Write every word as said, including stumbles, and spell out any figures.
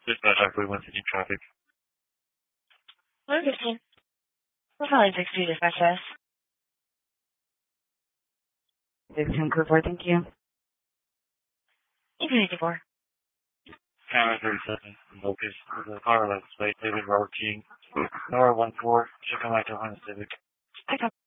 Dispatch actually went to traffic. one fifteen. We're calling six two dispatch us. sixteen Crew four, thank you. eight fifty-four. Camera thirty-seven. Locus. The car license plate. David Robert King. Nora one four. Should come back to Honda Civic. I